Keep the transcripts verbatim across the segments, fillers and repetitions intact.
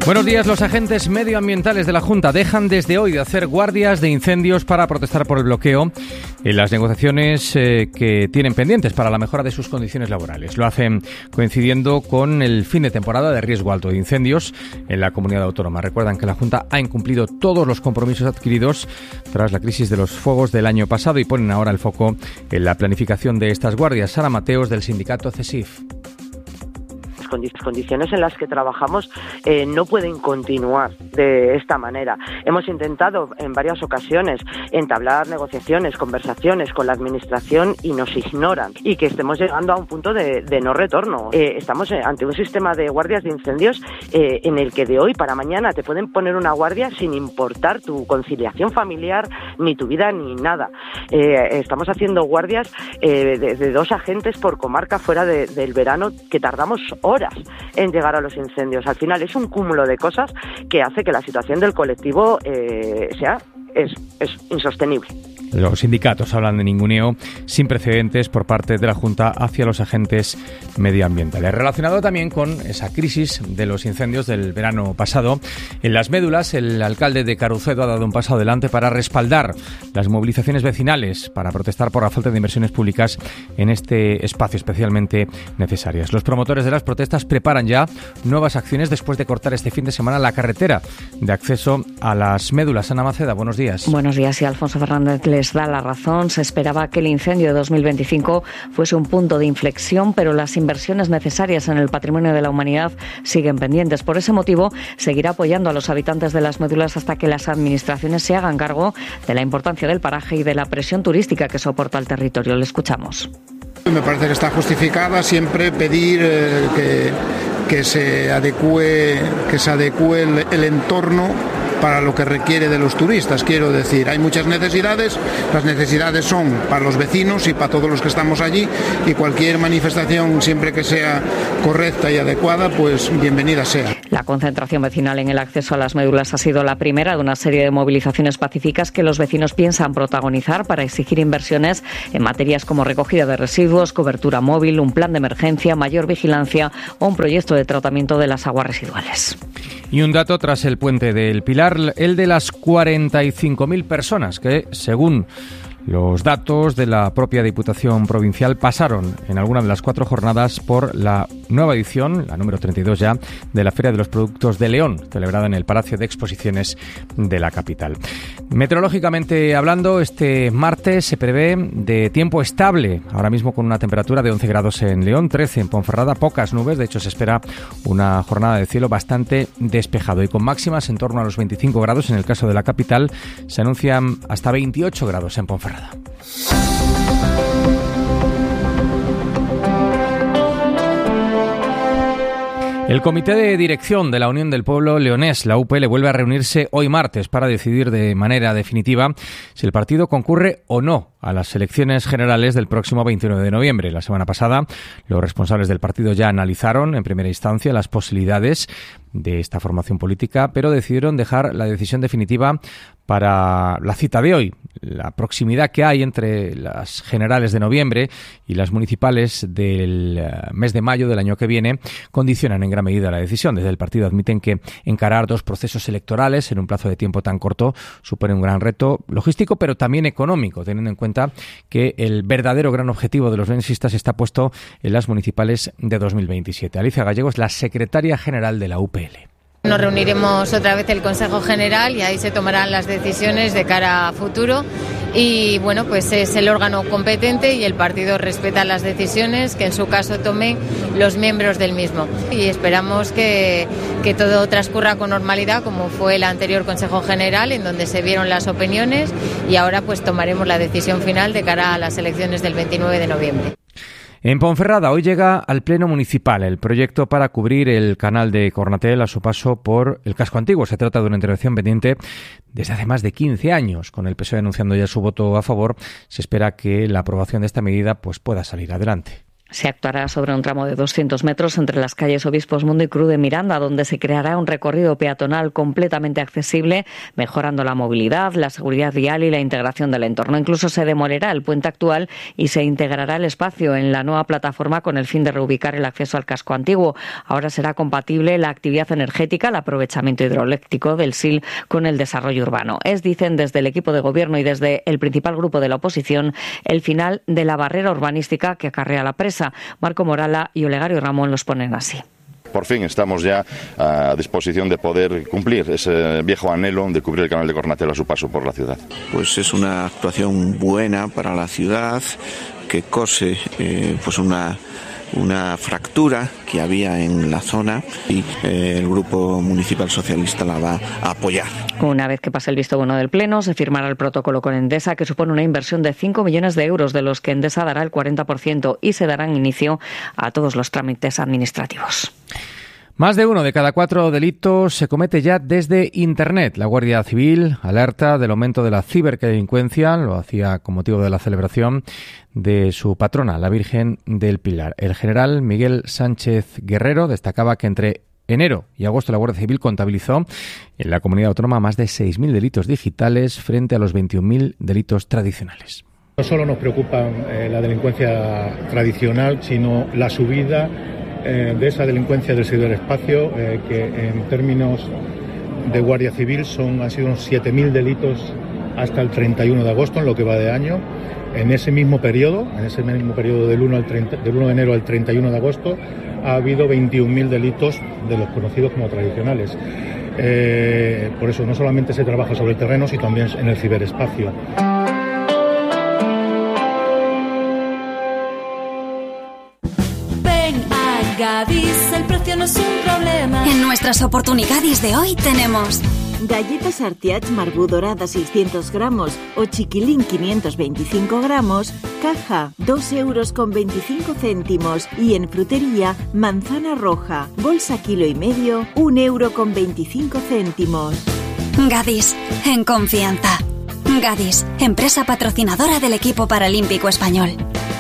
Buenos días. Los agentes medioambientales de la Junta dejan desde hoy de hacer guardias de incendios para protestar por el bloqueo en las negociaciones eh, que tienen pendientes para la mejora de sus condiciones laborales. Lo hacen coincidiendo con el fin de temporada de riesgo alto de incendios en la comunidad autónoma. Recuerdan que la Junta ha incumplido todos los compromisos adquiridos tras la crisis de los fuegos del año pasado y ponen ahora el foco en la planificación de estas guardias. Sara Mateos, del sindicato CESIF. Las condiciones en las que trabajamos eh, no pueden continuar de esta manera. Hemos intentado en varias ocasiones entablar negociaciones, conversaciones con la administración y nos ignoran, y que estemos llegando a un punto de, de no retorno. Eh, estamos ante un sistema de guardias de incendios eh, en el que de hoy para mañana te pueden poner una guardia sin importar tu conciliación familiar, ni tu vida, ni nada. Eh, estamos haciendo guardias eh, de, de dos agentes por comarca fuera de, del verano, que tardamos horas en llegar a los incendios. Al final es un cúmulo de cosas que hace que la situación del colectivo eh, sea es, es insostenible. Los sindicatos hablan de ninguneo sin precedentes por parte de la Junta hacia los agentes medioambientales. Relacionado también con esa crisis de los incendios del verano pasado, en Las Médulas el alcalde de Carucedo ha dado un paso adelante para respaldar las movilizaciones vecinales, para protestar por la falta de inversiones públicas en este espacio especialmente necesarias. Los promotores de las protestas preparan ya nuevas acciones después de cortar este fin de semana la carretera de acceso a Las Médulas. Ana Maceda, buenos días. Buenos días, y Alfonso Fernández les da la razón. Se esperaba que el incendio de dos mil veinticinco fuese un punto de inflexión, pero las inversiones necesarias en el patrimonio de la humanidad siguen pendientes. Por ese motivo, seguirá apoyando a los habitantes de Las Médulas hasta que las administraciones se hagan cargo de la importancia del paraje y de la presión turística que soporta el territorio. Le escuchamos. Me parece que está justificada siempre pedir eh, que, que se adecue, que se adecue el, el entorno para lo que requiere de los turistas. Quiero decir, hay muchas necesidades, las necesidades son para los vecinos y para todos los que estamos allí, y cualquier manifestación, siempre que sea correcta y adecuada, pues bienvenida sea. La concentración vecinal en el acceso a Las Médulas ha sido la primera de una serie de movilizaciones pacíficas que los vecinos piensan protagonizar para exigir inversiones en materias como recogida de residuos, cobertura móvil, un plan de emergencia, mayor vigilancia o un proyecto de tratamiento de las aguas residuales. Y un dato tras el puente del Pilar, el de las cuarenta y cinco mil personas que, según los datos de la propia Diputación Provincial, pasaron en alguna de las cuatro jornadas por la nueva edición, la número treinta y dos ya, de la Feria de los Productos de León, celebrada en el Palacio de Exposiciones de la capital. Meteorológicamente hablando, este martes se prevé de tiempo estable, ahora mismo con una temperatura de once grados en León, trece en Ponferrada, pocas nubes, de hecho se espera una jornada de cielo bastante despejado y con máximas en torno a los veinticinco grados. En el caso de la capital se anuncian hasta veintiocho grados en Ponferrada. El Comité de Dirección de la Unión del Pueblo Leonés, la U P L, vuelve a reunirse hoy martes para decidir de manera definitiva si el partido concurre o no a las elecciones generales del próximo veintinueve de noviembre. La semana pasada, los responsables del partido ya analizaron en primera instancia las posibilidades de esta formación política, pero decidieron dejar la decisión definitiva para la cita de hoy. La proximidad que hay entre las generales de noviembre y las municipales del mes de mayo del año que viene condicionan en gran medida la decisión. Desde el partido admiten que encarar dos procesos electorales en un plazo de tiempo tan corto supone un gran reto logístico, pero también económico, teniendo en cuenta que el verdadero gran objetivo de los leonesistas está puesto en las municipales de dos mil veintisiete. Alicia Gallego es la secretaria general de la U P L. Nos reuniremos otra vez el Consejo General y ahí se tomarán las decisiones de cara a futuro. Y bueno, pues es el órgano competente y el partido respeta las decisiones que en su caso tomen los miembros del mismo. Y esperamos que, que todo transcurra con normalidad, como fue el anterior Consejo General, en donde se vieron las opiniones, y ahora pues tomaremos la decisión final de cara a las elecciones del veintinueve de noviembre. En Ponferrada hoy llega al Pleno Municipal el proyecto para cubrir el canal de Cornatel a su paso por el casco antiguo. Se trata de una intervención pendiente desde hace más de quince años. Con el P S O E anunciando ya su voto a favor, se espera que la aprobación de esta medida pues pueda salir adelante. Se actuará sobre un tramo de doscientos metros entre las calles Obispos Mundo y Cruz de Miranda, donde se creará un recorrido peatonal completamente accesible, mejorando la movilidad, la seguridad vial y la integración del entorno. Incluso se demolerá el puente actual y se integrará el espacio en la nueva plataforma con el fin de reubicar el acceso al casco antiguo. Ahora será compatible la actividad energética, el aprovechamiento hidroeléctrico del S I L con el desarrollo urbano. Es, dicen desde el equipo de gobierno y desde el principal grupo de la oposición, el final de la barrera urbanística que acarrea la presa. Marco Morala y Olegario Ramón los ponen así. Por fin estamos ya a disposición de poder cumplir ese viejo anhelo de cubrir el canal de Cornatel a su paso por la ciudad. Pues es una actuación buena para la ciudad que cose eh, pues una una fractura que había en la zona y eh, el Grupo Municipal Socialista la va a apoyar. Una vez que pase el visto bueno del Pleno, se firmará el protocolo con Endesa, que supone una inversión de cinco millones de euros, de los que Endesa dará el cuarenta por ciento, y se darán inicio a todos los trámites administrativos. Más de uno de cada cuatro delitos se comete ya desde Internet. La Guardia Civil alerta del aumento de la ciberdelincuencia, lo hacía con motivo de la celebración de su patrona, la Virgen del Pilar. El general Miguel Sánchez Guerrero destacaba que entre enero y agosto la Guardia Civil contabilizó en la comunidad autónoma más de seis mil delitos digitales frente a los veintiún mil delitos tradicionales. No solo nos preocupa eh, la delincuencia tradicional, sino la subida Eh, de esa delincuencia del ciberespacio, eh, que en términos de Guardia Civil son, han sido unos siete mil delitos hasta el treinta y uno de agosto, en lo que va de año. En ese mismo periodo, en ese mismo periodo del uno, al treinta, del uno de enero al treinta y uno de agosto, ha habido veintiún mil delitos de los conocidos como tradicionales. Eh, por eso no solamente se trabaja sobre el terreno, sino también en el ciberespacio. Gadis, el precio no es un problema. En nuestras oportunidades de hoy tenemos galletas Artiach Marbú dorada seiscientos gramos o chiquilín quinientos veinticinco gramos, caja dos euros con veinticinco céntimos, y en frutería manzana roja, bolsa kilo y medio, un euro con veinticinco céntimos. Gadis, en confianza. Gadis, empresa patrocinadora del equipo paralímpico español.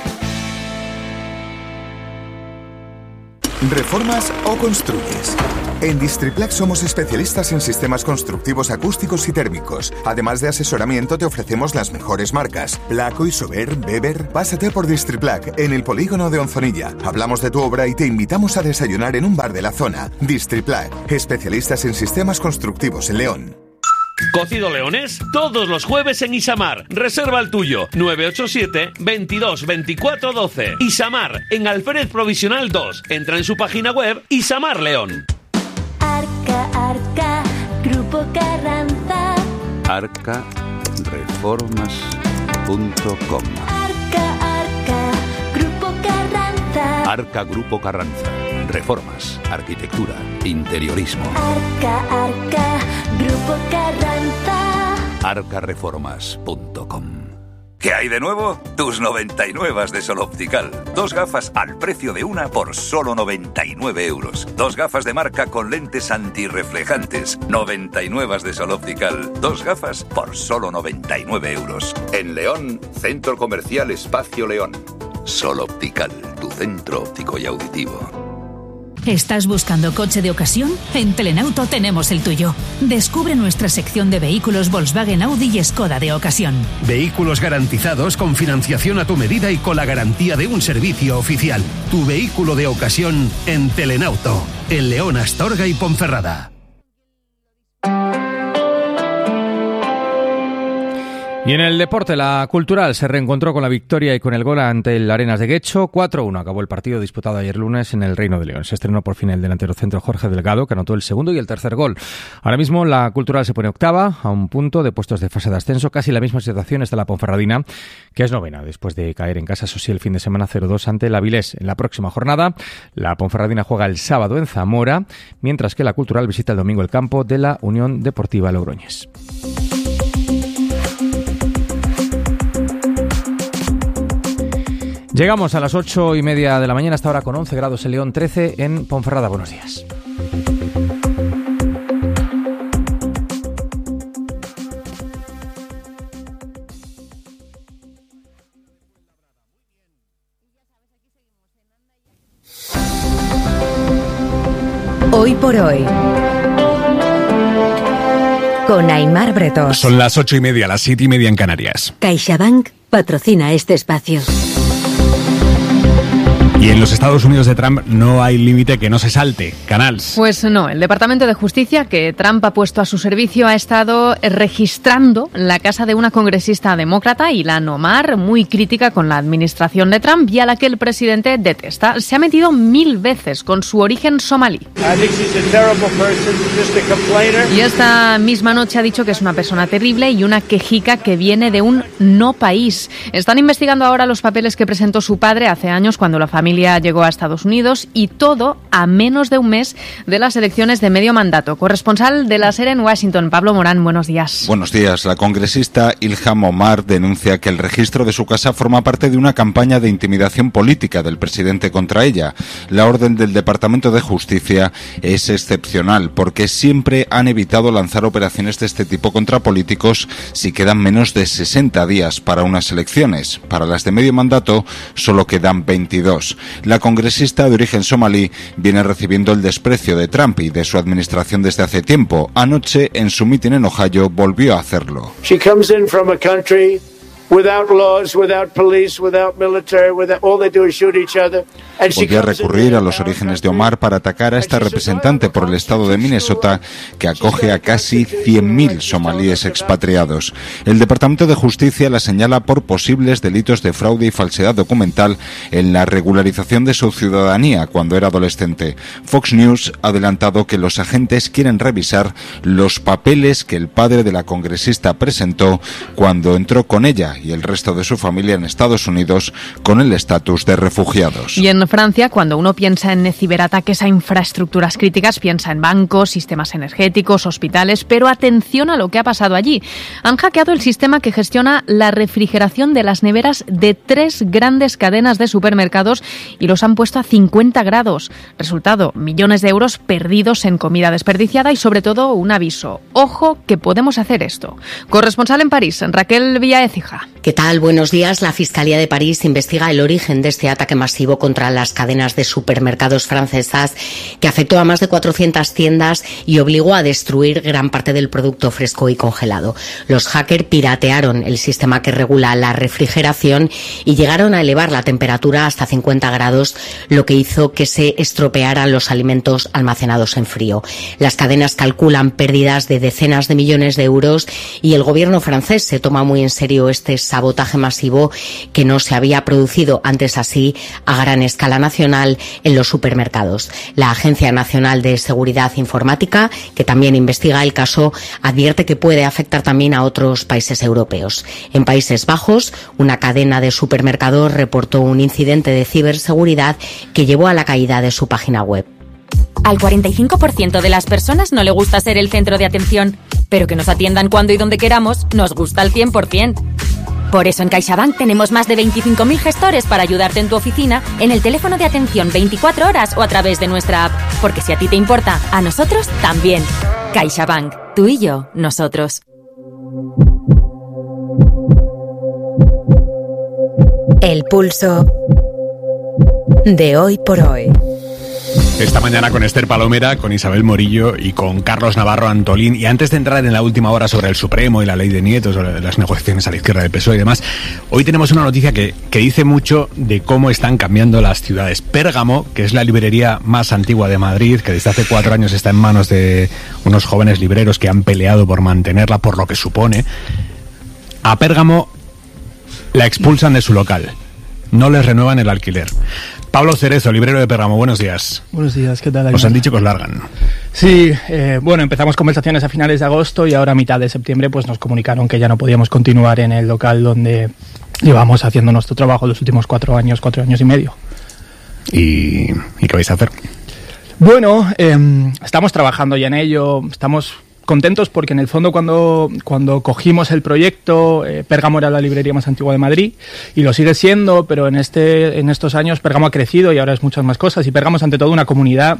¿Reformas o construyes? En Distriplac somos especialistas en sistemas constructivos acústicos y térmicos. Además de asesoramiento, te ofrecemos las mejores marcas: Placo, Isover, Weber. Pásate por Distriplac en el polígono de Onzonilla. Hablamos de tu obra y te invitamos a desayunar en un bar de la zona. Distriplac, especialistas en sistemas constructivos en León. Cocido leonés todos los jueves en Isamar. Reserva el tuyo. nueve ocho siete, veintidós, veinticuatro, doce. Isamar, en Alférez Provisional dos. Entra en su página web Isamar León. Arca, Arca, Grupo Carranza. arca reformas punto com. Arca, Arca, Grupo Carranza. Arca Grupo Carranza. Reformas, arquitectura, interiorismo. Arca, Arca, Grupo Carranza. arca reformas punto com. ¿Qué hay de nuevo? Tus noventa y nueve de Sol Optical. Dos gafas al precio de una por solo noventa y nueve euros. Dos gafas de marca con lentes antirreflejantes. noventa y nueve de Sol Optical. Dos gafas por solo noventa y nueve euros. En León, Centro Comercial Espacio León. Sol Optical, tu centro óptico y auditivo. ¿Estás buscando coche de ocasión? En Telenauto tenemos el tuyo. Descubre nuestra sección de vehículos Volkswagen, Audi y Skoda de ocasión. Vehículos garantizados con financiación a tu medida y con la garantía de un servicio oficial. Tu vehículo de ocasión en Telenauto. En León, Astorga y Ponferrada. Y en el deporte, la Cultural se reencontró con la victoria y con el gol ante el Arenas de Guecho. cuatro uno acabó el partido disputado ayer lunes en el Reino de León. Se estrenó por fin el delantero centro Jorge Delgado, que anotó el segundo y el tercer gol. Ahora mismo la Cultural se pone octava, a un punto de puestos de fase de ascenso. Casi la misma situación está la Ponferradina, que es novena, después de caer en casa, eso sí, el fin de semana cero dos ante el Avilés. En la próxima jornada, la Ponferradina juega el sábado en Zamora, mientras que la Cultural visita el domingo el campo de la Unión Deportiva Logroñés. Llegamos a las ocho y media de la mañana, hasta ahora con once grados en León, trece en Ponferrada. Buenos días. por hoy. Con Aimar Bretós. Son las ocho y media, las siete y media en Canarias. CaixaBank patrocina este espacio. Y en los Estados Unidos de Trump no hay límite que no se salte. Canals. Pues no, el Departamento de Justicia que Trump ha puesto a su servicio ha estado registrando la casa de una congresista demócrata, Ilhan Omar, muy crítica con la administración de Trump y a la que el presidente detesta. Se ha metido mil veces con su origen somalí. Y esta misma noche ha dicho que es una persona terrible y una quejica que viene de un no país. Están investigando ahora los papeles que presentó su padre hace años cuando la familia llegó a Estados Unidos, y todo a menos de un mes de las elecciones de medio mandato. Corresponsal de la SER en Washington, Pablo Morán, buenos días. Buenos días. La congresista Ilhan Omar denuncia que el registro de su casa forma parte de una campaña de intimidación política del presidente contra ella. La orden del Departamento de Justicia es excepcional porque siempre han evitado lanzar operaciones de este tipo contra políticos si quedan menos de sesenta días para unas elecciones. Para las de medio mandato solo quedan veintidós. La congresista de origen somalí viene recibiendo el desprecio de Trump y de su administración desde hace tiempo. Anoche, en su mitin en Ohio, volvió a hacerlo. She comes in from a country without laws, without police, without military, without, all they do is shoot each other. Volvió a recurrir a los orígenes de Omar para atacar a esta representante por el estado de Minnesota que acoge a casi cien mil somalíes expatriados. El Departamento de Justicia la señala por posibles delitos de fraude y falsedad documental en la regularización de su ciudadanía cuando era adolescente. Fox News ha adelantado que los agentes quieren revisar los papeles que el padre de la congresista presentó cuando entró con ella y el resto de su familia en Estados Unidos con el estatus de refugiados. Y en Francia, cuando uno piensa en ciberataques a infraestructuras críticas, piensa en bancos, sistemas energéticos, hospitales, pero atención a lo que ha pasado allí. Han hackeado el sistema que gestiona la refrigeración de las neveras de tres grandes cadenas de supermercados y los han puesto a cincuenta grados. Resultado, millones de euros perdidos en comida desperdiciada y sobre todo un aviso. Ojo que podemos hacer esto. Corresponsal en París, Raquel Villaécija. ¿Qué tal? Buenos días. La Fiscalía de París investiga el origen de este ataque masivo contra las cadenas de supermercados francesas que afectó a más de cuatrocientas tiendas y obligó a destruir gran parte del producto fresco y congelado. Los hackers piratearon el sistema que regula la refrigeración y llegaron a elevar la temperatura hasta cincuenta grados, lo que hizo que se estropearan los alimentos almacenados en frío. Las cadenas calculan pérdidas de decenas de millones de euros y el gobierno francés se toma muy en serio este sabotaje masivo que no se había producido antes así a gran escala nacional en los supermercados. La Agencia Nacional de Seguridad Informática, que también investiga el caso, advierte que puede afectar también a otros países europeos. En Países Bajos, una cadena de supermercados reportó un incidente de ciberseguridad que llevó a la caída de su página web. Al cuarenta y cinco por ciento de las personas no le gusta ser el centro de atención, pero que nos atiendan cuando y donde queramos nos gusta al cien por ciento. Por eso en CaixaBank tenemos más de veinticinco mil gestores para ayudarte en tu oficina, en el teléfono de atención veinticuatro horas o a través de nuestra app. Porque si a ti te importa, a nosotros también. CaixaBank. Tú y yo, nosotros. El pulso de hoy por hoy. Esta mañana con Esther Palomera, con Isabel Morillo y con Carlos Navarro Antolín. Y antes de entrar en la última hora sobre el Supremo y la ley de nietos, sobre las negociaciones a la izquierda del P S O E y demás, hoy tenemos una noticia que, que dice mucho de cómo están cambiando las ciudades. Pérgamo, que es la librería más antigua de Madrid, que desde hace cuatro años está en manos de unos jóvenes libreros que han peleado por mantenerla, por lo que supone. A Pérgamo la expulsan de su local. No les renuevan el alquiler. Pablo Cerezo, librero de Pérgamo, buenos días. Buenos días, ¿qué tal? Os han dicho que os largan. Sí, eh, bueno, empezamos conversaciones a finales de agosto y ahora a mitad de septiembre pues nos comunicaron que ya no podíamos continuar en el local donde llevamos haciendo nuestro trabajo los últimos cuatro años, cuatro años y medio. ¿Y, ¿y qué vais a hacer? Bueno, eh, estamos trabajando ya en ello, estamos contentos porque en el fondo cuando, cuando cogimos el proyecto, eh, Pérgamo era la librería más antigua de Madrid y lo sigue siendo, pero en, este, en estos años Pérgamo ha crecido y ahora es muchas más cosas y Pérgamo es ante todo una comunidad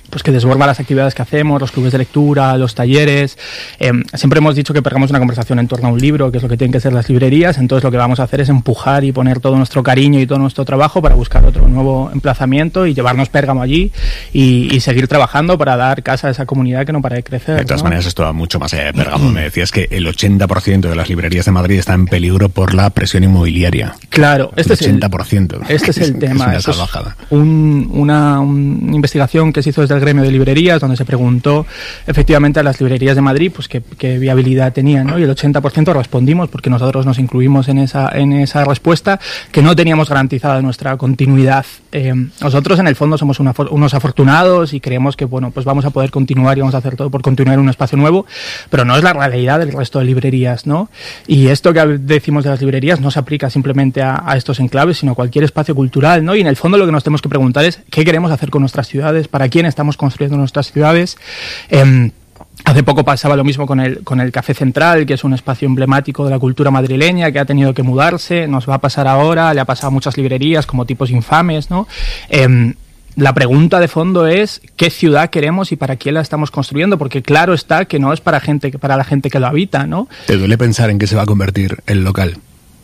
pues que desborda las actividades que hacemos, los clubes de lectura, los talleres. Eh, siempre hemos dicho que pegamos una conversación en torno a un libro, que es lo que tienen que ser las librerías. Entonces lo que vamos a hacer es empujar y poner todo nuestro cariño y todo nuestro trabajo para buscar otro nuevo emplazamiento y llevarnos Pérgamo allí y, y seguir trabajando para dar casa a esa comunidad que no para de crecer. De todas ¿no? maneras, esto va mucho más allá de Pérgamo. Me decías que el ochenta por ciento de las librerías de Madrid está en peligro por la presión inmobiliaria. Claro, este el ochenta por ciento. Es el, este es el tema. Es una salvajada. Es un, una, una investigación que se hizo desde el gremio de librerías, donde se preguntó efectivamente a las librerías de Madrid pues qué, qué viabilidad tenían, ¿no? Y el ochenta por ciento respondimos, porque nosotros nos incluimos en esa, en esa respuesta, que no teníamos garantizada nuestra continuidad. Eh, nosotros en el fondo somos una, unos afortunados y creemos que bueno, pues vamos a poder continuar y vamos a hacer todo por continuar en un espacio nuevo, pero no es la realidad del resto de librerías, ¿no? Y esto que decimos de las librerías no se aplica simplemente a, a estos enclaves, sino a cualquier espacio cultural, ¿no? Y en el fondo lo que nos tenemos que preguntar es qué queremos hacer con nuestras ciudades, para quién estamos construyendo nuestras ciudades. Eh, Hace poco pasaba lo mismo con el, con el Café Central, que es un espacio emblemático de la cultura madrileña, que ha tenido que mudarse, nos va a pasar ahora, le ha pasado a muchas librerías como Tipos Infames, ¿no? Eh, la pregunta de fondo es qué ciudad queremos y para quién la estamos construyendo, porque claro está que no es para gente, para la gente que lo habita, ¿no? ¿Te duele pensar en qué se va a convertir el local?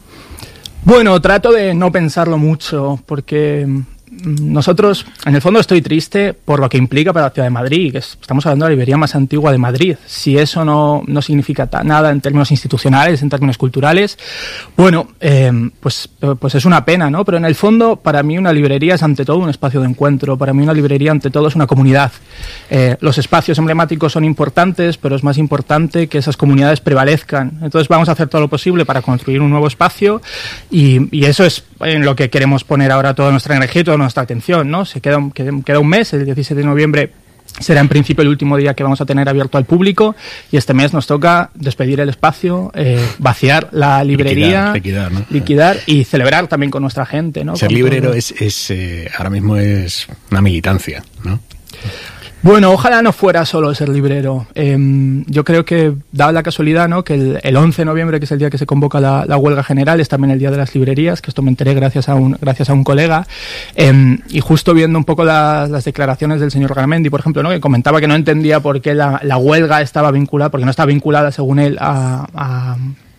Bueno, trato de no pensarlo mucho, porque nosotros, en el fondo estoy triste por lo que implica para la ciudad de Madrid, que es, estamos hablando de la librería más antigua de Madrid. Si eso no, no significa ta, nada en términos institucionales, en términos culturales, bueno, eh, pues, pues es una pena, ¿no? Pero en el fondo, para mí una librería es ante todo un espacio de encuentro, para mí una librería ante todo es una comunidad. Eh, los espacios emblemáticos son importantes, pero es más importante que esas comunidades prevalezcan. Entonces vamos a hacer todo lo posible para construir un nuevo espacio y, y eso es en lo que queremos poner ahora toda nuestra energía y toda nuestra atención, ¿no? Se queda un, queda un mes, el diecisiete de noviembre será en principio el último día que vamos a tener abierto al público y este mes nos toca despedir el espacio, eh, vaciar la librería, liquidar, liquidar, ¿no? liquidar y celebrar también con nuestra gente, ¿no? Ser con librero todo. es, es eh, ahora mismo es una militancia, ¿no? Bueno, ojalá no fuera solo ser librero. Eh, yo creo que, dada la casualidad, ¿no?, que el, el once de noviembre, que es el día que se convoca la, la huelga general, es también el día de las librerías, que esto me enteré gracias a un, gracias a un colega. Eh, y justo viendo un poco la, las declaraciones del señor Garamendi, por ejemplo, ¿no?, que comentaba que no entendía por qué la, la huelga estaba vinculada, porque no está vinculada, según él, a... a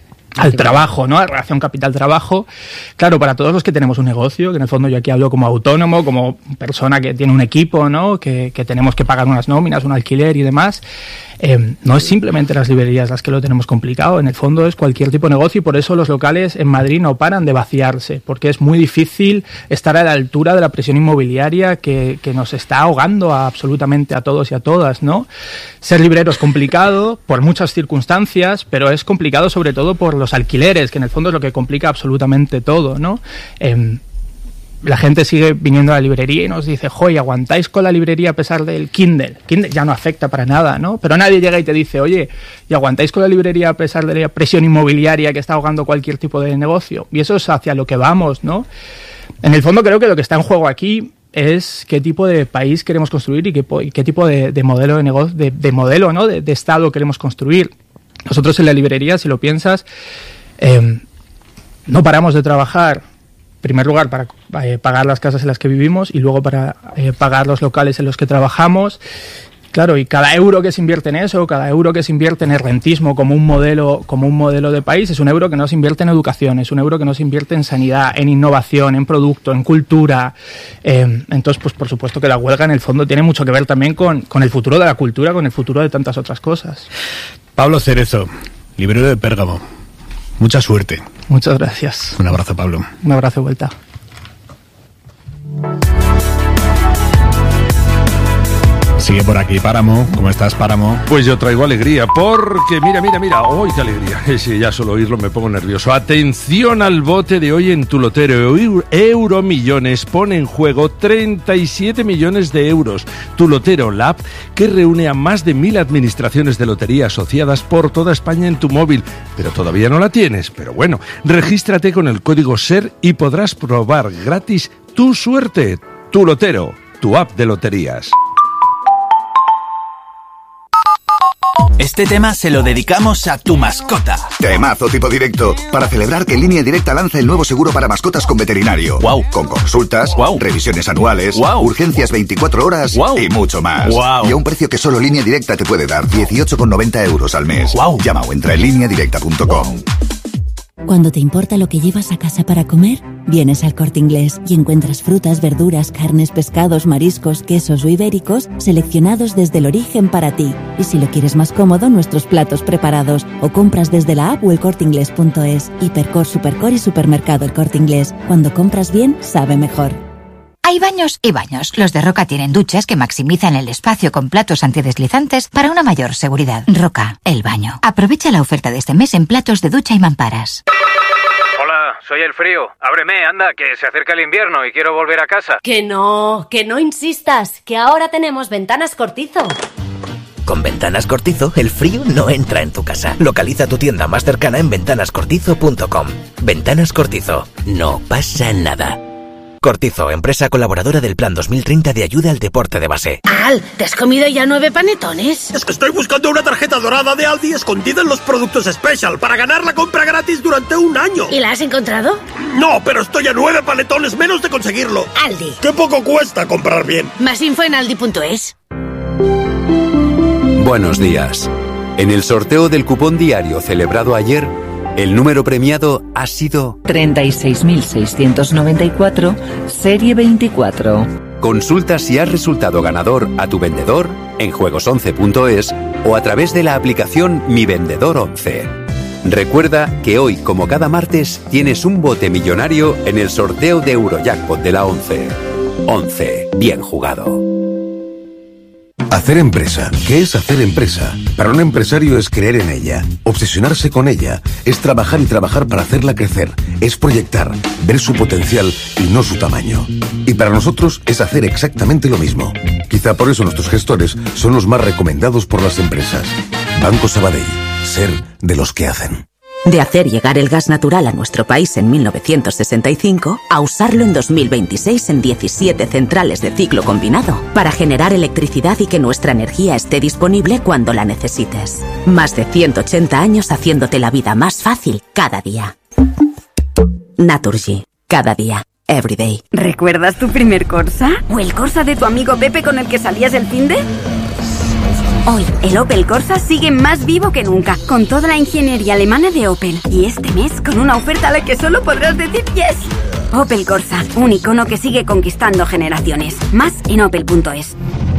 al trabajo, ¿no? A relación capital-trabajo. Claro, para todos los que tenemos un negocio, que en el fondo yo aquí hablo como autónomo, como persona que tiene un equipo, ¿no? Que, que tenemos que pagar unas nóminas, un alquiler y demás. Eh, no es simplemente las librerías las que lo tenemos complicado, en el fondo es cualquier tipo de negocio y por eso los locales en Madrid no paran de vaciarse, porque es muy difícil estar a la altura de la presión inmobiliaria que, que nos está ahogando a absolutamente a todos y a todas, ¿no? Ser librero es complicado por muchas circunstancias, pero es complicado sobre todo por los alquileres, que en el fondo es lo que complica absolutamente todo, ¿no? Eh, la gente sigue viniendo a la librería y nos dice, joy, ¿aguantáis con la librería a pesar del Kindle? Kindle ya no afecta para nada, ¿no? Pero nadie llega y te dice, oye, ¿y aguantáis con la librería a pesar de la presión inmobiliaria que está ahogando cualquier tipo de negocio? Y eso es hacia lo que vamos, ¿no? En el fondo creo que lo que está en juego aquí es qué tipo de país queremos construir y qué, y qué tipo de, de modelo de negocio, de, de modelo, ¿no?, de, de Estado queremos construir. Nosotros en la librería, si lo piensas, eh, no paramos de trabajar, en primer lugar, para eh, pagar las casas en las que vivimos y luego para eh, pagar los locales en los que trabajamos. Claro, y cada euro que se invierte en eso, cada euro que se invierte en el rentismo como un modelo, como un modelo de país, es un euro que no se invierte en educación, es un euro que no se invierte en sanidad, en innovación, en producto, en cultura. Eh, entonces, pues por supuesto que la huelga en el fondo tiene mucho que ver también con, con el futuro de la cultura, con el futuro de tantas otras cosas. Pablo Cerezo, librero de Pérgamo. Mucha suerte. Muchas gracias. Un abrazo, Pablo. Un abrazo de vuelta. Sigue por aquí Páramo. ¿Cómo estás, Páramo? Pues yo traigo alegría, porque mira, mira, mira, ¡oh, qué alegría! Sí, ya solo oírlo me pongo nervioso. Atención al bote de hoy en tu lotero. Euromillones pone en juego treinta y siete millones de euros. Tu lotero, la app que reúne a más de mil administraciones de lotería asociadas por toda España en tu móvil. Pero todavía no la tienes. Pero bueno, regístrate con el código SER y podrás probar gratis tu suerte. Tu lotero, tu app de loterías. Este tema se lo dedicamos a tu mascota. Temazo tipo directo, para celebrar que Línea Directa lanza el nuevo seguro para mascotas con veterinario. Wow. Con consultas, wow. revisiones anuales, wow. urgencias veinticuatro horas wow. y mucho más. Wow. Y a un precio que solo Línea Directa te puede dar, dieciocho con noventa euros al mes. Wow. Llama o entra en línea directa punto com. Cuando te importa lo que llevas a casa para comer, vienes al Corte Inglés y encuentras frutas, verduras, carnes, pescados, mariscos, quesos o ibéricos seleccionados desde el origen para ti. Y si lo quieres más cómodo, nuestros platos preparados o compras desde la app o el corte inglés punto es. Hipercor, Supercor y Supermercado El Corte Inglés. Cuando compras bien, sabe mejor. Hay baños y baños. Los de Roca tienen duchas que maximizan el espacio con platos antideslizantes para una mayor seguridad. Roca, el baño. Aprovecha la oferta de este mes en platos de ducha y mamparas. Hola, soy el frío. Ábreme, anda, que se acerca el invierno y quiero volver a casa. Que no, que no insistas, que ahora tenemos Ventanas Cortizo. Con Ventanas Cortizo, el frío no entra en tu casa. Localiza tu tienda más cercana en ventanas cortizo punto com. Ventanas Cortizo. No pasa nada. Cortizo, empresa colaboradora del Plan dos mil treinta de ayuda al deporte de base. Al, ¿te has comido ya nueve panetones? Es que estoy buscando una tarjeta dorada de Aldi escondida en los productos Special para ganar la compra gratis durante un año. ¿Y la has encontrado? No, pero estoy a nueve panetones menos de conseguirlo. Aldi. ¡Qué poco cuesta comprar bien! Más info en aldi punto es. Buenos días. En el sorteo del cupón diario celebrado ayer, el número premiado ha sido treinta y seis mil seiscientos noventa y cuatro, serie veinticuatro. Consulta si has resultado ganador a tu vendedor en juegos once punto es o a través de la aplicación Mi Vendedor once. Recuerda que hoy, como cada martes, tienes un bote millonario en el sorteo de Eurojackpot de la once. once. Bien jugado. Hacer empresa. ¿Qué es hacer empresa? Para un empresario es creer en ella, obsesionarse con ella, es trabajar y trabajar para hacerla crecer, es proyectar, ver su potencial y no su tamaño. Y para nosotros es hacer exactamente lo mismo. Quizá por eso nuestros gestores son los más recomendados por las empresas. Banco Sabadell. Ser de los que hacen. De hacer llegar el gas natural a nuestro país en mil novecientos sesenta y cinco a usarlo en dos mil veintiséis en diecisiete centrales de ciclo combinado para generar electricidad y que nuestra energía esté disponible cuando la necesites. Más de ciento ochenta años haciéndote la vida más fácil cada día. Naturgy. Cada día. Everyday. ¿Recuerdas tu primer Corsa? ¿O el Corsa de tu amigo Pepe con el que salías el finde? Hoy, el Opel Corsa sigue más vivo que nunca, con toda la ingeniería alemana de Opel. Y este mes, con una oferta a la que solo podrás decir yes. Opel Corsa, un icono que sigue conquistando generaciones. Más en opel punto es.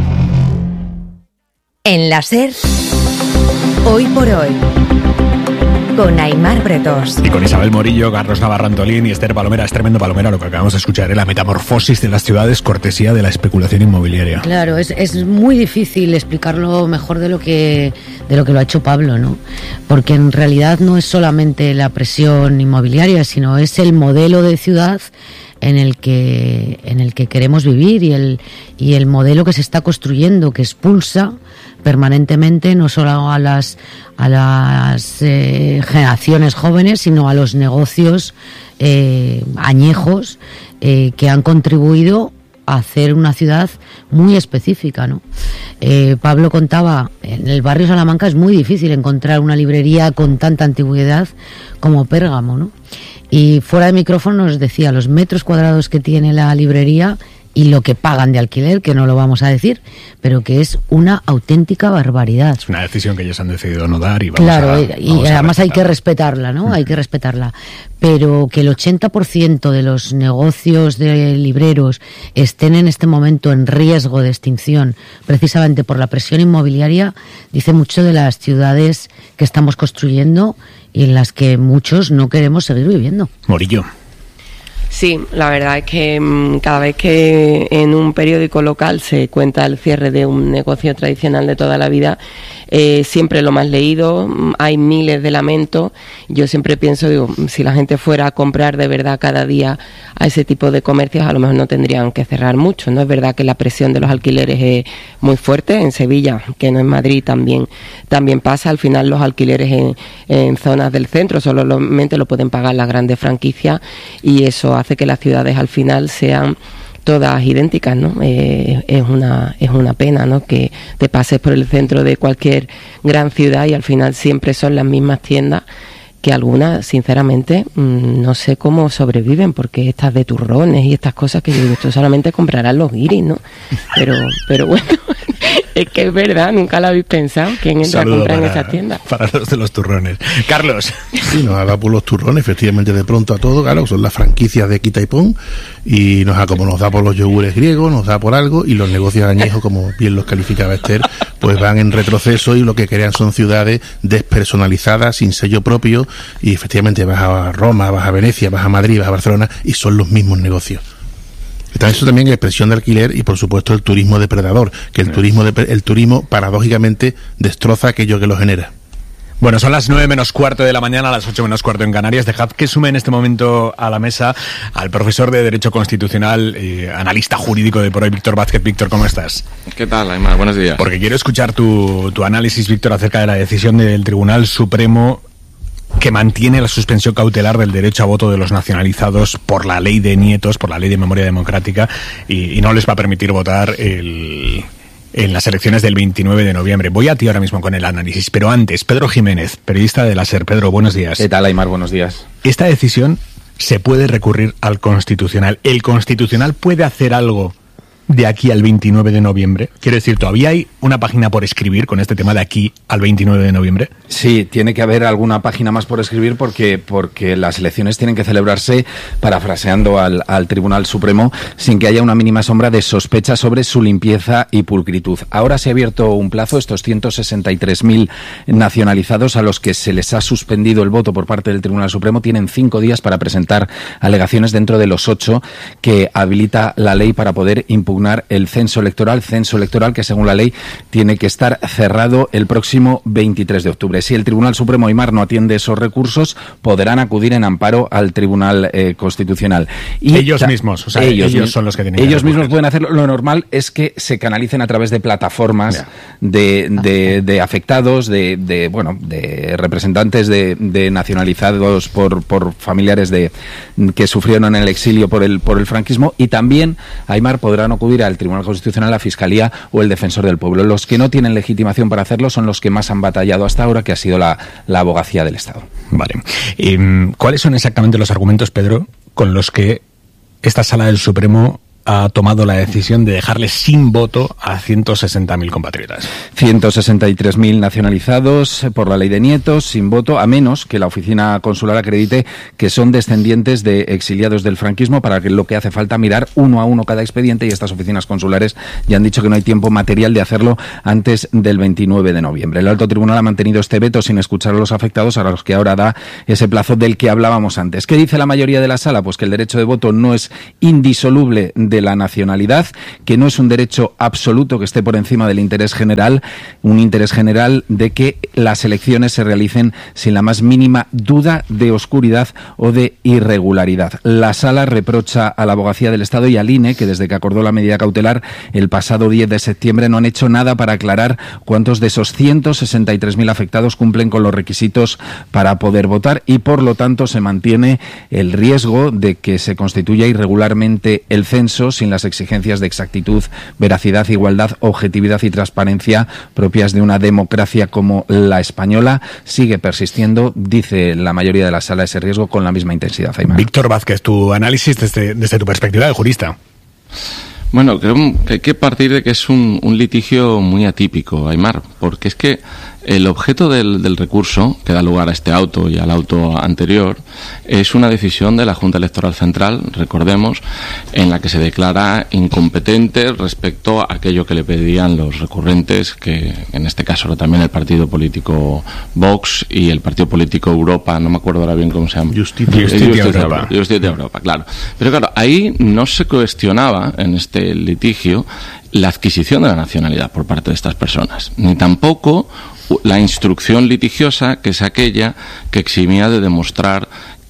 En la SER, hoy por hoy, con Aimar Bretos. Y con Isabel Morillo, Carlos Navarro Antolín y Esther Palomera. Es tremendo, Palomera, lo que acabamos de escuchar, ¿eh? La metamorfosis de las ciudades, cortesía de la especulación inmobiliaria. Claro, es, es muy difícil explicarlo mejor de lo que de lo que lo ha hecho Pablo, ¿no? Porque en realidad no es solamente la presión inmobiliaria, sino es el modelo de ciudad en el que en el que queremos vivir y el y el modelo que se está construyendo, que expulsa permanentemente no solo a las a las eh, generaciones jóvenes, sino a los negocios eh, añejos eh, que han contribuido a hacer una ciudad muy específica, ¿no? Eh, Pablo contaba, en el barrio Salamanca es muy difícil encontrar una librería con tanta antigüedad como Pérgamo, ¿no? Y fuera de micrófono nos decía los metros cuadrados que tiene la librería y lo que pagan de alquiler, que no lo vamos a decir, pero que es una auténtica barbaridad. Es una decisión que ellos han decidido no dar y vamos claro, a y, y además hay que respetarla, ¿no? Mm. Hay que respetarla. Pero que el ochenta por ciento de los negocios de libreros estén en este momento en riesgo de extinción, precisamente por la presión inmobiliaria, dice mucho de las ciudades que estamos construyendo y en las que muchos no queremos seguir viviendo. Morillo. Sí, la verdad es que mmm, cada vez que en un periódico local se cuenta el cierre de un negocio tradicional de toda la vida, eh, siempre lo más leído, hay miles de lamentos. Yo siempre pienso, digo, si la gente fuera a comprar de verdad cada día a ese tipo de comercios, a lo mejor no tendrían que cerrar mucho. No es verdad que la presión de los alquileres es muy fuerte. En Sevilla, que no en Madrid, también también pasa. Al final los alquileres en, en zonas del centro solamente lo pueden pagar las grandes franquicias y eso hace que las ciudades al final sean todas idénticas, ¿no? Eh, es una es una pena, ¿no? Que te pases por el centro de cualquier gran ciudad y al final siempre son las mismas tiendas, que algunas, sinceramente, mmm, no sé cómo sobreviven, porque estas de turrones y estas cosas que yo digo, esto solamente comprarán los guiris, ¿no? Pero, pero bueno, es que es verdad, nunca lo habéis pensado, ¿quién entra a comprar en esas tiendas? Para los de los turrones. Carlos. Sí, nos ha dado por los turrones, efectivamente, de pronto a todo, claro, son las franquicias de quita y pon, y nos da como nos da por los yogures griegos, nos da por algo, y los negocios añejos, como bien los calificaba Esther, pues van en retroceso y lo que crean son ciudades despersonalizadas, sin sello propio, y efectivamente vas a Roma, vas a Venecia, vas a Madrid, vas a Barcelona y son los mismos negocios. Está eso también en expresión de alquiler y por supuesto el turismo depredador, que el turismo de, el turismo paradójicamente destroza aquello que lo genera. Bueno, son las nueve menos cuarto de la mañana, las ocho menos cuarto en Canarias. Dejad que sume en este momento a la mesa al profesor de Derecho Constitucional, eh, analista jurídico de por hoy, Víctor Vázquez. Víctor, ¿cómo estás? ¿Qué tal, Aymar? Buenos días. Porque quiero escuchar tu, tu análisis, Víctor, acerca de la decisión del Tribunal Supremo que mantiene la suspensión cautelar del derecho a voto de los nacionalizados por la ley de nietos, por la ley de memoria democrática, y, y no les va a permitir votar el, en las elecciones del veintinueve de noviembre. Voy a ti ahora mismo con el análisis, pero antes, Pedro Jiménez, periodista de la SER. Pedro, buenos días. ¿Qué tal, Aymar? Buenos días. Esta decisión se puede recurrir al Constitucional. ¿El Constitucional puede hacer algo de aquí al veintinueve de noviembre? Quiero decir, ¿todavía hay una página por escribir con este tema de aquí al veintinueve de noviembre? Sí, tiene que haber alguna página más por escribir porque porque las elecciones tienen que celebrarse, parafraseando al, al Tribunal Supremo, sin que haya una mínima sombra de sospecha sobre su limpieza y pulcritud. Ahora se ha abierto un plazo, estos ciento sesenta y tres mil nacionalizados a los que se les ha suspendido el voto por parte del Tribunal Supremo tienen cinco días para presentar alegaciones dentro de los ocho que habilita la ley para poder impugnar el censo electoral, censo electoral que según la ley tiene que estar cerrado el próximo veintitrés de octubre. Si el Tribunal Supremo, Aymar, no atiende esos recursos, podrán acudir en amparo al Tribunal eh, Constitucional. Y ellos ta- mismos, o sea, ellos, ellos son los que tienen que Ellos mismos pueden hacerlo. Lo normal es que se canalicen a través de plataformas de, de, de afectados, de, de bueno, de representantes de, de nacionalizados por, por familiares de que sufrieron en el exilio por el por el franquismo, y también, Aymar, podrán acudir al Tribunal Constitucional, la Fiscalía o el Defensor del Pueblo. Los que no tienen legitimación para hacerlo son los que más han batallado hasta ahora, que ha sido la, la abogacía del Estado. Vale. Eh, ¿Cuáles son exactamente los argumentos, Pedro, con los que esta Sala del Supremo ha tomado la decisión de dejarle sin voto a ciento sesenta mil compatriotas? ciento sesenta y tres mil nacionalizados por la ley de nietos sin voto, a menos que la oficina consular acredite que son descendientes de exiliados del franquismo, para que lo que hace falta mirar uno a uno cada expediente, y estas oficinas consulares ya han dicho que no hay tiempo material de hacerlo antes del veintinueve de noviembre. El Alto Tribunal ha mantenido este veto sin escuchar a los afectados, a los que ahora da ese plazo del que hablábamos antes. ¿Qué dice la mayoría de la sala? Pues que el derecho de voto no es indisoluble de la nacionalidad, que no es un derecho absoluto que esté por encima del interés general, un interés general de que las elecciones se realicen sin la más mínima duda de oscuridad o de irregularidad. La Sala reprocha a la Abogacía del Estado y al I N E que desde que acordó la medida cautelar el pasado diez de septiembre no han hecho nada para aclarar cuántos de esos ciento sesenta y tres mil afectados cumplen con los requisitos para poder votar, y por lo tanto se mantiene el riesgo de que se constituya irregularmente el censo sin las exigencias de exactitud, veracidad, igualdad, objetividad y transparencia propias de una democracia como la española. Sigue persistiendo, dice la mayoría de la sala, ese riesgo con la misma intensidad. Aymar. Víctor Vázquez, tu análisis desde, desde tu perspectiva de jurista. Bueno, creo que hay que partir de que es un, un litigio muy atípico, Aymar, porque es que el objeto del, del recurso que da lugar a este auto y al auto anterior es una decisión de la Junta Electoral Central, recordemos, en la que se declara incompetente respecto a aquello que le pedían los recurrentes, que en este caso era también el partido político Vox y el partido político Europa, no me acuerdo ahora bien cómo se llama. Justicia, Justicia, Justicia Europa. Europa. Justicia Europa, claro. Pero claro, ahí no se cuestionaba en este litigio la adquisición de la nacionalidad por parte de estas personas, ni tampoco la instrucción litigiosa, que es aquella que eximía de demostrar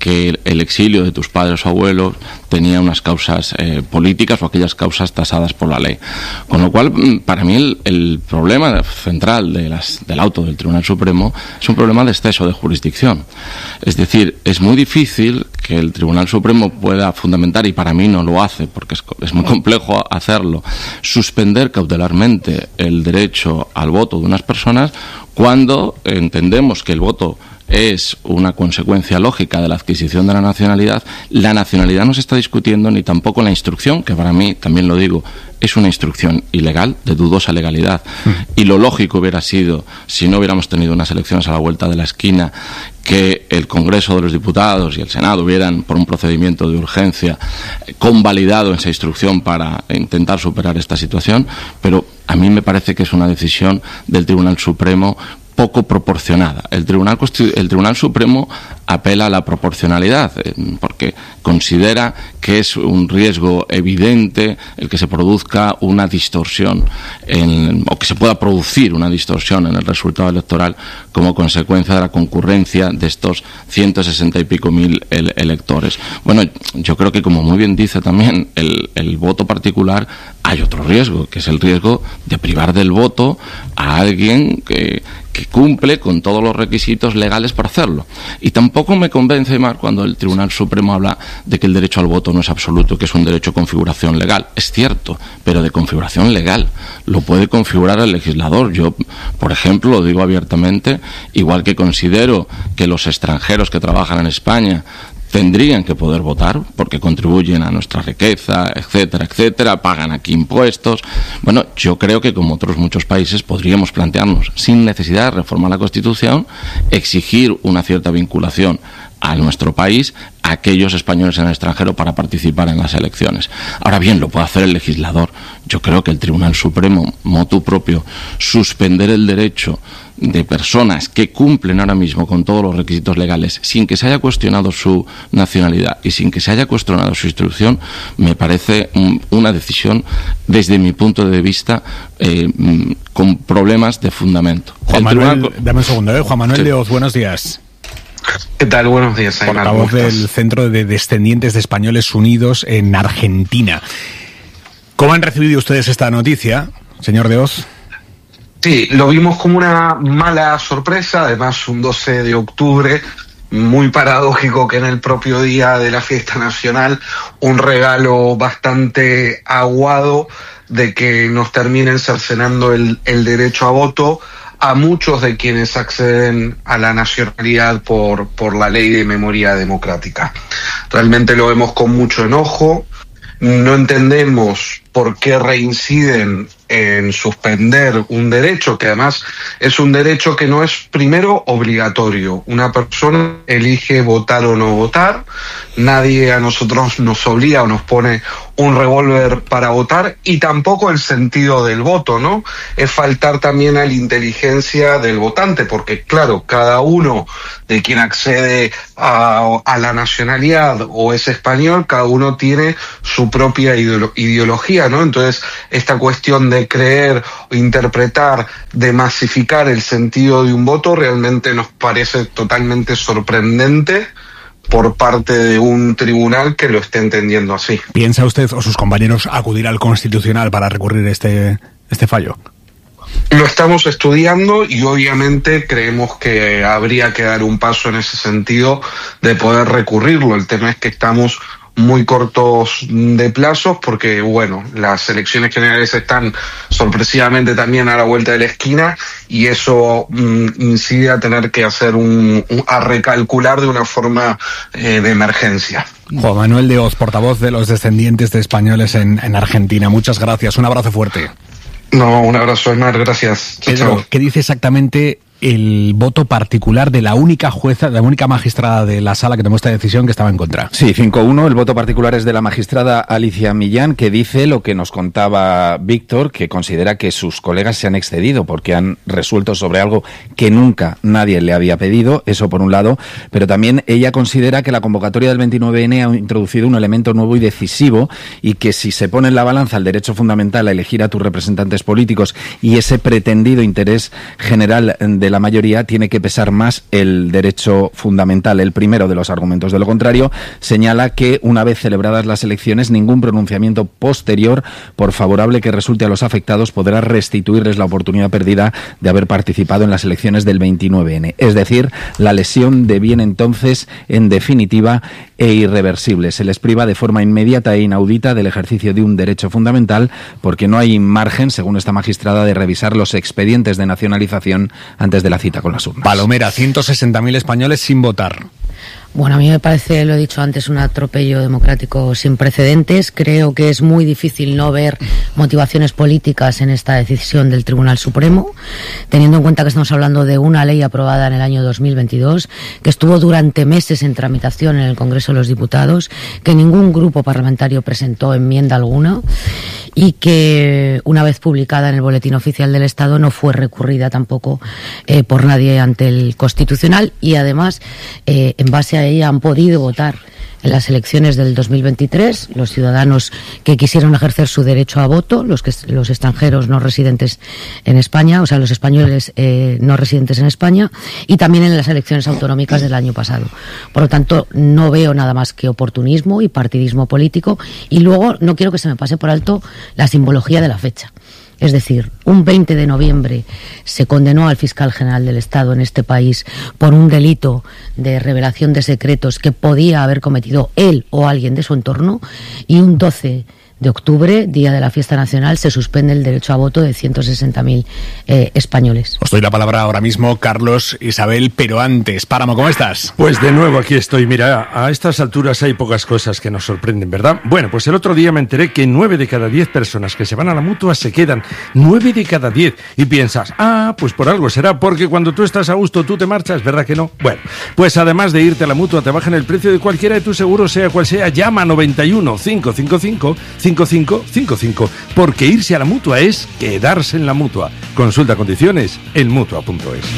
que el exilio de tus padres o abuelos tenía unas causas eh, políticas o aquellas causas tasadas por la ley. Con lo cual, para mí, el, el problema central de las, del auto del Tribunal Supremo es un problema de exceso de jurisdicción. Es decir, es muy difícil que el Tribunal Supremo pueda fundamentar, y para mí no lo hace, porque es, es muy complejo hacerlo, suspender cautelarmente el derecho al voto de unas personas cuando entendemos que el voto es una consecuencia lógica de la adquisición de la nacionalidad. La nacionalidad no se está discutiendo, ni tampoco la instrucción, que para mí, también lo digo, es una instrucción ilegal, de dudosa legalidad. Mm. Y lo lógico hubiera sido, si no hubiéramos tenido unas elecciones a la vuelta de la esquina, que el Congreso de los Diputados y el Senado hubieran, por un procedimiento de urgencia, convalidado esa instrucción para intentar superar esta situación, pero a mí me parece que es una decisión del Tribunal Supremo poco proporcionada. El Tribunal, el Tribunal Supremo apela a la proporcionalidad, eh, porque considera que es un riesgo evidente el que se produzca una distorsión, en, o que se pueda producir una distorsión en el resultado electoral como consecuencia de la concurrencia de estos ciento sesenta y pico mil el, electores. Bueno, yo creo que, como muy bien dice también el, el voto particular, hay otro riesgo, que es el riesgo de privar del voto a alguien que, que cumple con todos los requisitos legales para hacerlo. Y tampoco me convence, Mar, cuando el Tribunal Supremo habla de que el derecho al voto no es absoluto, que es un derecho de configuración legal. Es cierto, pero de configuración legal. Lo puede configurar el legislador. Yo, por ejemplo, lo digo abiertamente, igual que considero que los extranjeros que trabajan en España tendrían que poder votar porque contribuyen a nuestra riqueza, etcétera, etcétera, pagan aquí impuestos. Bueno, yo creo que, como otros muchos países, podríamos plantearnos, sin necesidad de reformar la Constitución, exigir una cierta vinculación a nuestro país a aquellos españoles en el extranjero para participar en las elecciones. Ahora bien, lo puede hacer el legislador. Yo creo que el Tribunal Supremo, motu propio, suspender el derecho de personas que cumplen ahora mismo con todos los requisitos legales sin que se haya cuestionado su nacionalidad y sin que se haya cuestionado su instrucción, me parece una decisión, desde mi punto de vista, eh, con problemas de fundamento. Juan Manuel, tribunal... dame un segundo, ¿eh? Juan Manuel sí. de Oz, buenos días. ¿Qué tal? Buenos días, Aymar. Portavoz del Centro de Descendientes de Españoles Unidos en Argentina. ¿Cómo han recibido ustedes esta noticia, señor de Oz? Sí, lo vimos como una mala sorpresa, además un doce de octubre, muy paradójico que en el propio día de la fiesta nacional, un regalo bastante aguado de que nos terminen cercenando el, el derecho a voto a muchos de quienes acceden a la nacionalidad por, por la ley de memoria democrática. Realmente lo vemos con mucho enojo, no entendemos por qué reinciden en suspender un derecho que además es un derecho que no es, primero, obligatorio. Una persona elige votar o no votar, nadie a nosotros nos obliga o nos pone un revólver para votar, y tampoco el sentido del voto, ¿no? Es faltar también a la inteligencia del votante, porque claro, cada uno de quien accede a, a la nacionalidad o es español, cada uno tiene su propia ideolo- ideología, ¿no? Entonces, esta cuestión de creer o interpretar, de masificar el sentido de un voto, realmente nos parece totalmente sorprendente por parte de un tribunal que lo esté entendiendo así. ¿Piensa usted o sus compañeros acudir al Constitucional para recurrir este, este fallo? Lo estamos estudiando y obviamente creemos que habría que dar un paso en ese sentido de poder recurrirlo. El tema es que estamos muy cortos de plazos porque, bueno, las elecciones generales están sorpresivamente también a la vuelta de la esquina y eso mm, incide a tener que hacer un, un a recalcular de una forma eh, de emergencia. Juan Manuel de Oz, portavoz de los descendientes de españoles en, en Argentina. Muchas gracias, un abrazo fuerte. No, un abrazo, Aymar, gracias. Pedro, chao. ¿Qué dice exactamente el voto particular de la única jueza, de la única magistrada de la sala que tomó esta decisión, que estaba en contra? Sí, cinco uno. El voto particular es de la magistrada Alicia Millán, que dice lo que nos contaba Víctor, que considera que sus colegas se han excedido porque han resuelto sobre algo que nunca nadie le había pedido. Eso por un lado. Pero también ella considera que la convocatoria del veintinueve ene ha introducido un elemento nuevo y decisivo, y que si se pone en la balanza el derecho fundamental a elegir a tus representantes políticos y ese pretendido interés general de la mayoría tiene que pesar más el derecho fundamental. El primero de los argumentos. De lo contrario, señala que una vez celebradas las elecciones, ningún pronunciamiento posterior, por favorable que resulte a los afectados, podrá restituirles la oportunidad perdida de haber participado en las elecciones del veintinueve ene. Es decir, la lesión deviene entonces en definitiva e irreversible. Se les priva de forma inmediata e inaudita del ejercicio de un derecho fundamental, porque no hay margen, según esta magistrada, de revisar los expedientes de nacionalización antes de la cita con las urnas. Palomera, ciento sesenta mil españoles sin votar. Bueno, a mí me parece, lo he dicho antes, un atropello democrático sin precedentes. Creo que es muy difícil no ver motivaciones políticas en esta decisión del Tribunal Supremo, teniendo en cuenta que estamos hablando de una ley aprobada en el año dos mil veintidós, que estuvo durante meses en tramitación en el Congreso de los Diputados, que ningún grupo parlamentario presentó enmienda alguna y que, una vez publicada en el Boletín Oficial del Estado, no fue recurrida tampoco eh, por nadie ante el Constitucional, y además, eh, en base a ella han podido votar en las elecciones del dos mil veintitrés los ciudadanos que quisieron ejercer su derecho a voto, los que los extranjeros no residentes en España, o sea, los españoles eh, no residentes en España, y también en las elecciones autonómicas del año pasado. Por lo tanto, no veo nada más que oportunismo y partidismo político, y luego no quiero que se me pase por alto la simbología de la fecha. Es decir, un veinte de noviembre se condenó al fiscal general del Estado en este país por un delito de revelación de secretos que podía haber cometido él o alguien de su entorno, y un doce de octubre, día de la fiesta nacional, se suspende el derecho a voto de ciento sesenta mil eh, españoles. Os doy la palabra ahora mismo, Carlos, Isabel, pero antes, Páramo, ¿cómo estás? Pues de nuevo aquí estoy. Mira, a estas alturas hay pocas cosas que nos sorprenden, ¿verdad? Bueno, pues el otro día me enteré que nueve de cada diez personas que se van a la Mutua se quedan. Nueve de cada diez. Y piensas, ah, pues por algo será, porque cuando tú estás a gusto tú te marchas, ¿verdad que no? Bueno, pues además de irte a la Mutua, te bajan el precio de cualquiera de tus seguros, sea cual sea. Llama a noventa y uno, cinco cinco cinco, cinco cinco cinco cinco, porque irse a la Mutua es quedarse en la Mutua. Consulta condiciones en mutua punto es.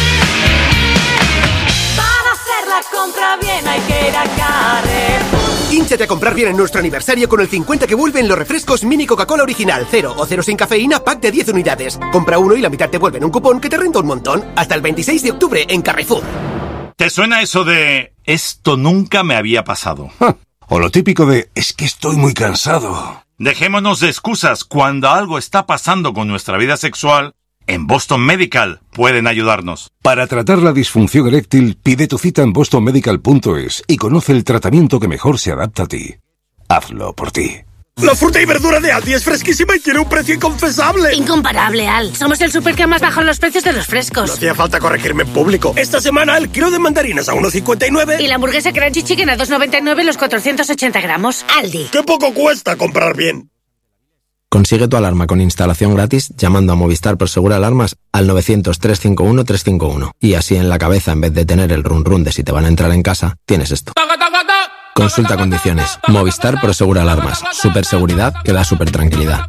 Para hacer la compra bien hay que ir a Carrefour. Hínchate a comprar bien en nuestro aniversario con el cincuenta que vuelven los refrescos Mini Coca-Cola Original, cero o cero sin cafeína, pack de diez unidades. Compra uno y la mitad te vuelven un cupón que te renta un montón. Hasta el veintiséis de octubre en Carrefour. ¿Te suena eso de esto nunca me había pasado? O lo típico de es que estoy muy cansado. Dejémonos de excusas. Cuando algo está pasando con nuestra vida sexual, en Boston Medical pueden ayudarnos. Para tratar la disfunción eréctil, pide tu cita en boston medical punto es y conoce el tratamiento que mejor se adapta a ti. Hazlo por ti. La fruta y verdura de Aldi es fresquísima y tiene un precio inconfesable. Incomparable, Al. Somos el súper que más baja los precios de los frescos. No hacía falta corregirme en público. Esta semana el kilo de mandarinas a uno cincuenta y nueve. Y la hamburguesa Crunchy Chicken a dos noventa y nueve los cuatrocientos ochenta gramos. Aldi. ¡Qué poco cuesta comprar bien! Consigue tu alarma con instalación gratis llamando a Movistar Prosegur Alarmas al novecientos, trescientos cincuenta y uno, trescientos cincuenta y uno. Y así en la cabeza, en vez de tener el run run de si te van a entrar en casa, tienes esto. Consulta condiciones. Movistar Prosegur Alarmas. Super seguridad que da super tranquilidad.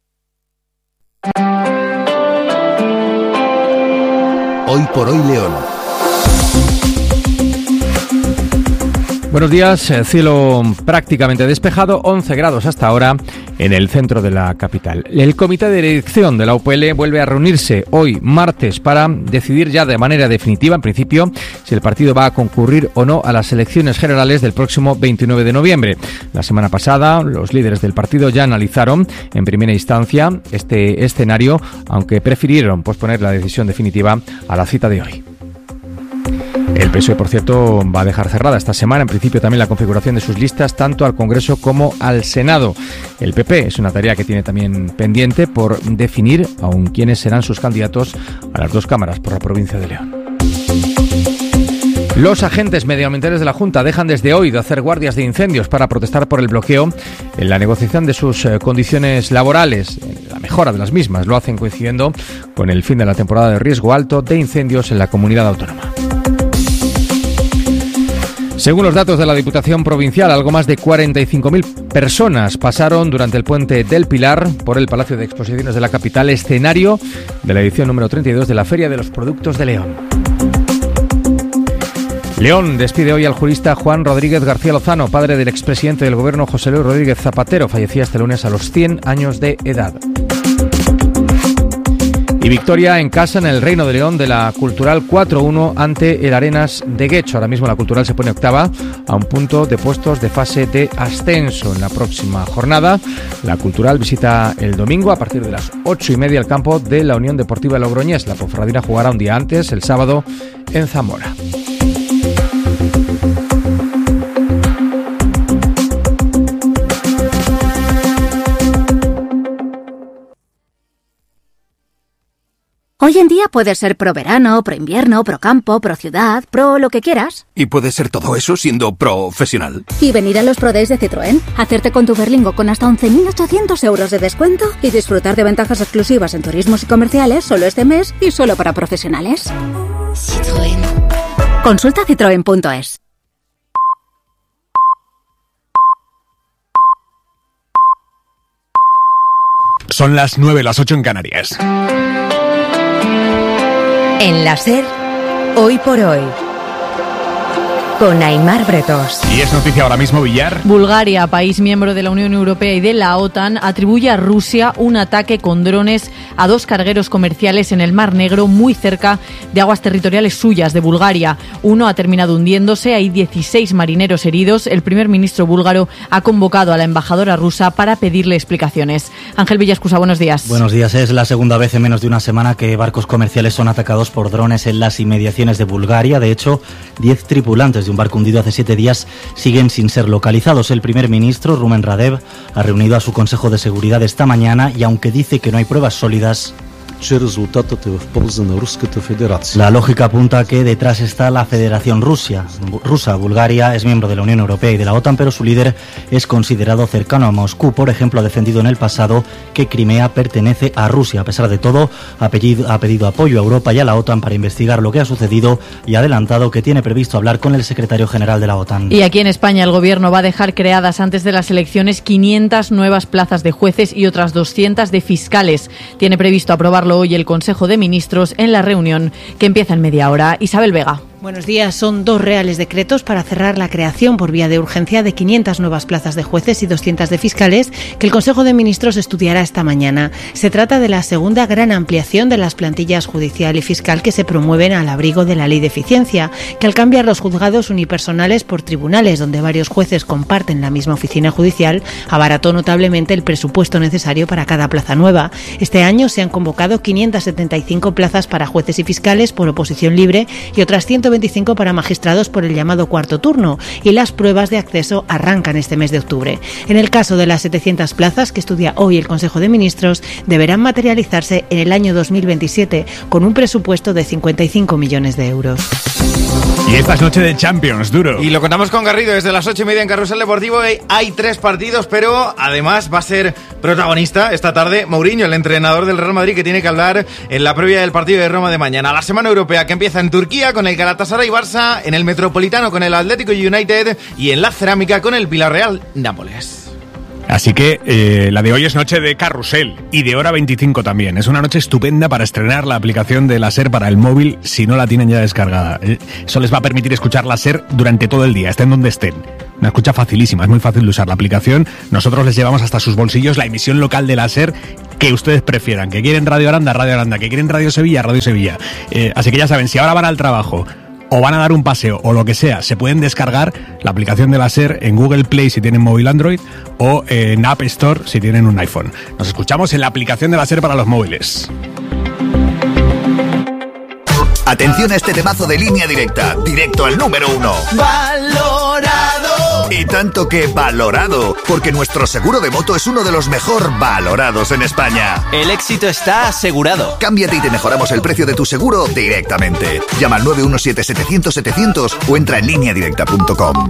Hoy por hoy León. Buenos días, cielo prácticamente despejado, once grados hasta ahora en el centro de la capital. El comité de dirección de la U P L vuelve a reunirse hoy, martes, para decidir ya de manera definitiva, en principio, si el partido va a concurrir o no a las elecciones generales del próximo veintinueve de noviembre. La semana pasada, los líderes del partido ya analizaron en primera instancia este escenario, aunque prefirieron posponer la decisión definitiva a la cita de hoy. El P S O E, por cierto, va a dejar cerrada esta semana, en principio, también la configuración de sus listas, tanto al Congreso como al Senado. El P P es una tarea que tiene también pendiente por definir aún quiénes serán sus candidatos a las dos cámaras por la provincia de León. Los agentes medioambientales de la Junta dejan desde hoy de hacer guardias de incendios para protestar por el bloqueo en la negociación de sus eh, condiciones laborales, la mejora de las mismas. Lo hacen coincidiendo con el fin de la temporada de riesgo alto de incendios en la comunidad autónoma. Según los datos de la Diputación Provincial, algo más de cuarenta y cinco mil personas pasaron durante el puente del Pilar por el Palacio de Exposiciones de la capital, escenario de la edición número treinta y dos de la Feria de los Productos de León. León despide hoy al jurista Juan Rodríguez García Lozano, padre del expresidente del Gobierno José Luis Rodríguez Zapatero. Fallecía este lunes a los cien años de edad. Y victoria en casa en el Reino de León de la Cultural cuatro uno ante el Arenas de Guecho. Ahora mismo la Cultural se pone octava a un punto de puestos de fase de ascenso. En la próxima jornada, la Cultural visita el domingo a partir de las ocho y media el campo de la Unión Deportiva Logroñés. La Ponferradina jugará un día antes, el sábado, en Zamora. Hoy en día puedes ser pro verano, pro invierno, pro campo, pro ciudad, pro lo que quieras. ¿Y puedes ser todo eso siendo profesional? Y venir a los Pro Days de Citroën, hacerte con tu Berlingo con hasta once mil ochocientos euros de descuento y disfrutar de ventajas exclusivas en turismos y comerciales solo este mes y solo para profesionales. Citroën. Consulta citroen punto es. Son las nueve, las ocho en Canarias. En la SER, hoy por hoy, con Aimar Bretos. Y es noticia ahora mismo, Villar. Bulgaria, país miembro de la Unión Europea y de la OTAN, atribuye a Rusia un ataque con drones a dos cargueros comerciales en el Mar Negro, muy cerca de aguas territoriales suyas de Bulgaria. Uno ha terminado hundiéndose, hay dieciséis marineros heridos. El primer ministro búlgaro ha convocado a la embajadora rusa para pedirle explicaciones. Ángel Villascusa, buenos días. Buenos días. Es la segunda vez en menos de una semana que barcos comerciales son atacados por drones en las inmediaciones de Bulgaria. De hecho, diez tripulantes de un barco hundido hace siete días siguen sin ser localizados. El primer ministro, Rumen Radev, ha reunido a su Consejo de Seguridad esta mañana y aunque dice que no hay pruebas sólidas, la lógica apunta a que detrás está la Federación Rusia, rusa. Bulgaria es miembro de la Unión Europea y de la OTAN, pero su líder es considerado cercano a Moscú. Por ejemplo, ha defendido en el pasado que Crimea pertenece a Rusia. A pesar de todo, ha pedido, ha pedido apoyo a Europa y a la OTAN para investigar lo que ha sucedido y ha adelantado que tiene previsto hablar con el secretario general de la OTAN. Y aquí en España el Gobierno va a dejar creadas antes de las elecciones quinientas nuevas plazas de jueces y otras doscientas de fiscales. Tiene previsto aprobar hoy el Consejo de Ministros en la reunión que empieza en media hora. Isabel Vega. Buenos días. Son dos reales decretos para cerrar la creación por vía de urgencia de quinientas nuevas plazas de jueces y doscientas de fiscales que el Consejo de Ministros estudiará esta mañana. Se trata de la segunda gran ampliación de las plantillas judicial y fiscal que se promueven al abrigo de la Ley de Eficiencia, que al cambiar los juzgados unipersonales por tribunales donde varios jueces comparten la misma oficina judicial, abarató notablemente el presupuesto necesario para cada plaza nueva. Este año se han convocado quinientas setenta y cinco plazas para jueces y fiscales por oposición libre y otras ciento veinticinco para magistrados por el llamado cuarto turno, y las pruebas de acceso arrancan este mes de octubre. En el caso de las setecientas plazas que estudia hoy el Consejo de Ministros, deberán materializarse en el año dos mil veintisiete con un presupuesto de cincuenta y cinco millones de euros. Y esta es noche de Champions, duro. Y lo contamos con Garrido desde las ocho y media en Carrusel Deportivo. Hay tres partidos, pero además va a ser protagonista esta tarde Mourinho, el entrenador del Real Madrid, que tiene que hablar en la previa del partido de Roma de mañana. La semana europea que empieza en Turquía con el Galatasaray Barça, en el Metropolitano con el Atlético United y en la Cerámica con el Villarreal Nápoles. Así que eh, la de hoy es noche de carrusel y de hora veinticinco también. Es una noche estupenda para estrenar la aplicación de la SER para el móvil si no la tienen ya descargada. Eso les va a permitir escuchar la SER durante todo el día, estén donde estén. Una escucha facilísima, es muy fácil de usar la aplicación. Nosotros les llevamos hasta sus bolsillos la emisión local de la SER que ustedes prefieran. Que quieren Radio Aranda, Radio Aranda. Que quieren Radio Sevilla, Radio Sevilla. Eh, así que ya saben, si ahora van al trabajo o van a dar un paseo o lo que sea, se pueden descargar la aplicación de la SER en Google Play si tienen móvil Android o en App Store si tienen un iPhone. Nos escuchamos en la aplicación de la SER para los móviles. Atención a este temazo de Línea Directa, directo al número uno. ¡Valorado! Y tanto que valorado, porque nuestro seguro de moto es uno de los mejor valorados en España. El éxito está asegurado. Cámbiate y te mejoramos el precio de tu seguro directamente. Llama al nueve uno siete setecientos setecientos o entra en línea directa punto com.